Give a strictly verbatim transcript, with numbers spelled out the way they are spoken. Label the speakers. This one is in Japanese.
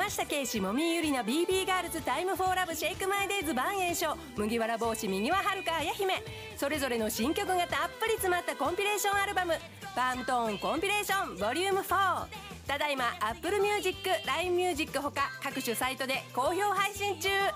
Speaker 1: 山下圭史、もみゆりな ビービー ガールズ、タイムフォーラブ、シェイクマイデイズ、万栄翔、麦わら帽子、右ははるか、綾姫、それぞれの新曲がたっぷり詰まったコンピレーションアルバム、パームトーンコンピレーションボリュームフォー、ただいま Apple Music、ライン Music ほか各種サイトで好評配信中。